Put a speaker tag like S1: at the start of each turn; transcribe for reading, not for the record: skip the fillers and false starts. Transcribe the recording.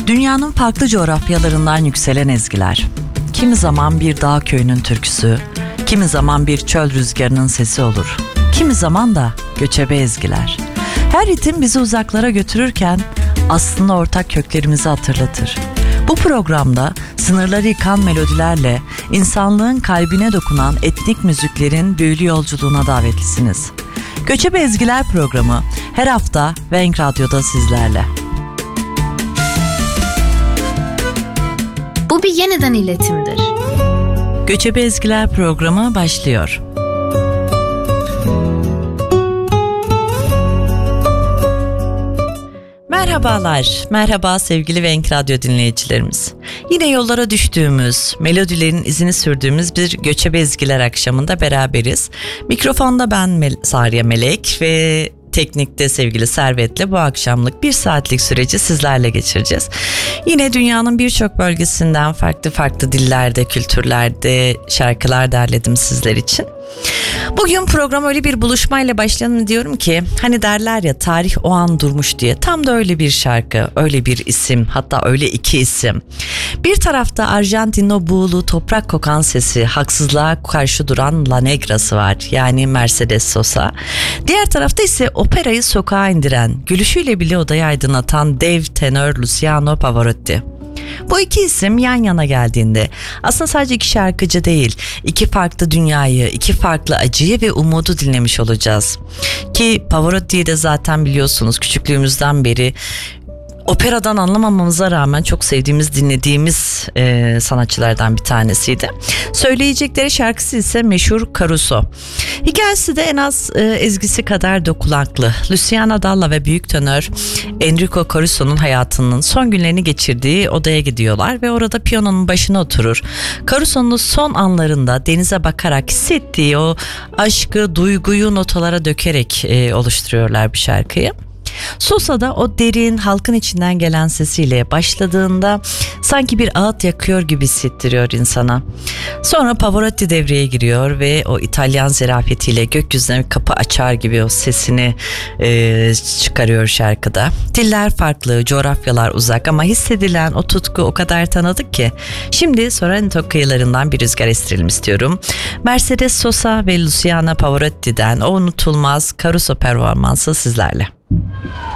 S1: Dünyanın farklı coğrafyalarından yükselen ezgiler. Kimi zaman bir dağ köyünün türküsü, kimi zaman bir çöl rüzgarının sesi olur. Kimi zaman da göçebe ezgiler. Her ritim bizi uzaklara götürürken aslında ortak köklerimizi hatırlatır. Bu programda sınırları yıkan melodilerle insanlığın kalbine dokunan etnik müziklerin büyülü yolculuğuna davetlisiniz. Göçebe Ezgiler programı her hafta Venk Radyo'da sizlerle.
S2: Bu bir yeniden iletimdir.
S1: Göçebe Ezgiler programı başlıyor. Merhaba sevgili Venk Radyo dinleyicilerimiz. Yine yollara düştüğümüz, melodilerin izini sürdüğümüz bir Göçebe Ezgiler akşamında beraberiz. Mikrofonda ben Sariye Melek ve teknikte sevgili Servet'le bu akşamlık 1 saatlik süreci sizlerle geçireceğiz. Yine dünyanın birçok bölgesinden farklı dillerde, kültürlerde şarkılar derledim sizler için. Bugün program öyle bir buluşmayla başlayalım diyorum ki hani derler ya tarih o an durmuş diye, tam da öyle bir şarkı, öyle bir isim, hatta öyle iki isim. Bir tarafta Arjantin'in o buğulu toprak kokan sesi, haksızlığa karşı duran La Negra'sı var, yani Mercedes Sosa. Diğer tarafta ise operayı sokağa indiren, gülüşüyle bile odayı aydınlatan dev tenör Luciano Pavarotti. Bu iki isim yan yana geldiğinde aslında sadece iki şarkıcı değil, iki farklı dünyayı, iki farklı acıyı ve umudu dinlemiş olacağız. Ki Pavarotti'yi de zaten biliyorsunuz küçüklüğümüzden beri operadan anlamamamıza rağmen çok sevdiğimiz, dinlediğimiz sanatçılardan bir tanesiydi. Söyleyecekleri şarkısı ise meşhur Caruso. Hikayesi de en az ezgisi kadar dokunaklı. Luciano Dalla ve büyük tenör Enrico Caruso'nun hayatının son günlerini geçirdiği odaya gidiyorlar ve orada piyanonun başına oturur. Caruso'nun son anlarında denize bakarak hissettiği o aşkı, duyguyu notalara dökerek oluşturuyorlar bir şarkıyı. Sosa da o derin halkın içinden gelen sesiyle başladığında sanki bir ağıt yakıyor gibi hissettiriyor insana. Sonra Pavarotti devreye giriyor ve o İtalyan zerafetiyle gökyüzüne bir kapı açar gibi o sesini çıkarıyor şarkıda. Diller farklı, coğrafyalar uzak ama hissedilen o tutku o kadar tanıdık ki. Şimdi Sorrento kıyılarından bir rüzgar estirelim istiyorum. Mercedes Sosa ve Luciano Pavarotti'den o unutulmaz Caruso performansı sizlerle.